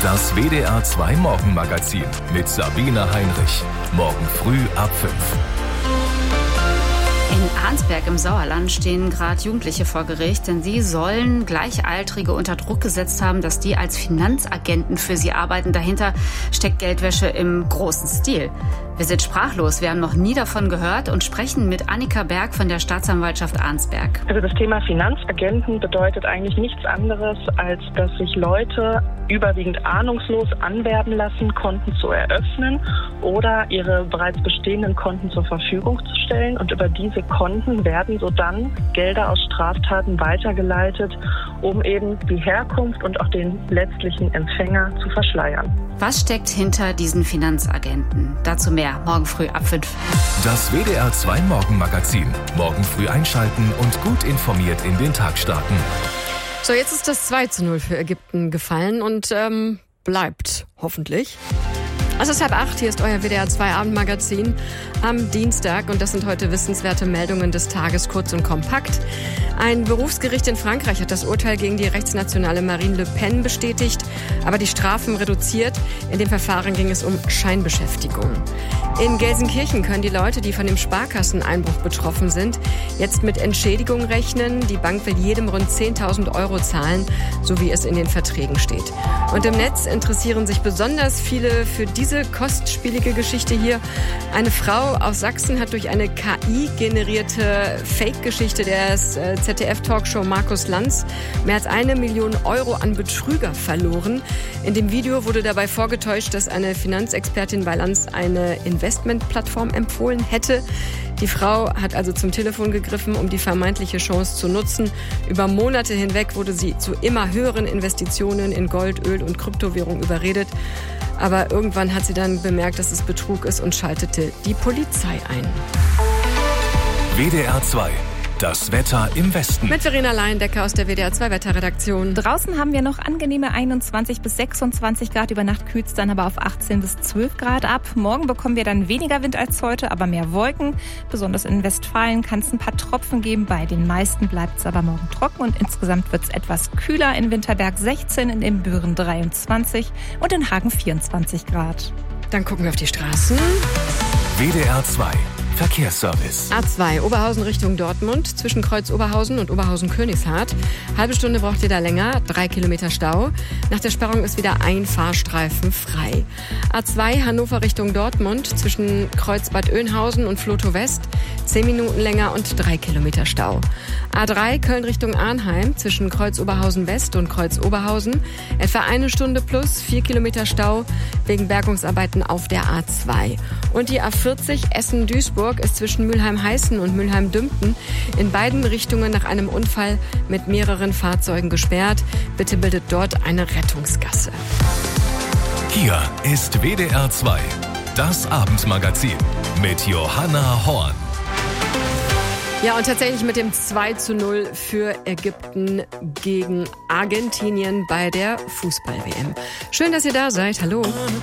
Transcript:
Das WDR 2 Morgenmagazin mit Sabine Heinrich. Morgen früh ab 5. In Arnsberg im Sauerland stehen gerade Jugendliche vor Gericht, denn sie sollen Gleichaltrige unter Druck gesetzt haben, dass die als Finanzagenten für sie arbeiten. Dahinter steckt Geldwäsche im großen Stil. Wir sind sprachlos, wir haben noch nie davon gehört und sprechen mit Annika Berg von der Staatsanwaltschaft Arnsberg. Also das Thema Finanzagenten bedeutet eigentlich nichts anderes, als dass sich Leute überwiegend ahnungslos anwerben lassen, Konten zu eröffnen oder ihre bereits bestehenden Konten zur Verfügung zu stellen. Und über diese Konten werden so dann Gelder aus Straftaten weitergeleitet, um eben die Herkunft und auch den letztlichen Empfänger zu verschleiern. Was steckt hinter diesen Finanzagenten? Dazu mehr morgen früh ab 5. Das WDR 2 Morgenmagazin. Morgen früh einschalten und gut informiert in den Tag starten. So, jetzt ist das 2:0 für Ägypten gefallen und bleibt hoffentlich. Es ist 7:30, hier ist euer WDR 2 Abendmagazin am Dienstag und das sind heute wissenswerte Meldungen des Tages, kurz und kompakt. Ein Berufsgericht in Frankreich hat das Urteil gegen die rechtsnationale Marine Le Pen bestätigt, aber die Strafen reduziert. In dem Verfahren ging es um Scheinbeschäftigung. In Gelsenkirchen können die Leute, die von dem Sparkasseneinbruch betroffen sind, jetzt mit Entschädigung rechnen. Die Bank will jedem rund 10.000 € zahlen, so wie es in den Verträgen steht. Und im Netz interessieren sich besonders viele für diese kostspielige Geschichte hier. Eine Frau aus Sachsen hat durch eine KI-generierte Fake-Geschichte des ZDF-Talkshow Markus Lanz mehr als 1 Million € an Betrüger verloren. In dem Video wurde dabei vorgetäuscht, dass eine Finanzexpertin bei Lanz eine Investmentplattform empfohlen hätte. Die Frau hat also zum Telefon gegriffen, um die vermeintliche Chance zu nutzen. Über Monate hinweg wurde sie zu immer höheren Investitionen in Gold, Öl und Kryptowährung überredet. Aber irgendwann hat sie dann bemerkt, dass es Betrug ist und schaltete die Polizei ein. WDR 2. Das Wetter im Westen. Mit Verena Laiendecker aus der WDR 2 Wetterredaktion. Draußen haben wir noch angenehme 21 bis 26 Grad. Über Nacht kühlt es dann aber auf 18 bis 12 Grad ab. Morgen bekommen wir dann weniger Wind als heute, aber mehr Wolken. Besonders in Westfalen kann es ein paar Tropfen geben. Bei den meisten bleibt es aber morgen trocken und insgesamt wird es etwas kühler. In Winterberg 16, in Ibbenbüren 23 und in Hagen 24 Grad. Dann gucken wir auf die Straßen. WDR 2. Verkehrsservice. A2 Oberhausen Richtung Dortmund zwischen Kreuz Oberhausen und Oberhausen-Königshardt. Halbe Stunde braucht ihr da länger, 3 Kilometer Stau. Nach der Sperrung ist wieder ein Fahrstreifen frei. A2 Hannover Richtung Dortmund zwischen Kreuz Bad Oeynhausen und Flotow West 10 Minuten länger und 3 Kilometer Stau. A3 Köln Richtung Arnheim zwischen Kreuz Oberhausen West und Kreuz Oberhausen etwa 1 Stunde plus 4 Kilometer Stau wegen Bergungsarbeiten auf der A2. Und die A40 Essen-Duisburg ist zwischen Mülheim-Heißen und Mülheim-Dümpten in beiden Richtungen nach einem Unfall mit mehreren Fahrzeugen gesperrt. Bitte bildet dort eine Rettungsgasse. Hier ist WDR 2, das Abendmagazin mit Johanna Horn. Ja, und tatsächlich mit dem 2:0 für Ägypten gegen Argentinien bei der Fußball-WM. Schön, dass ihr da seid. Hallo.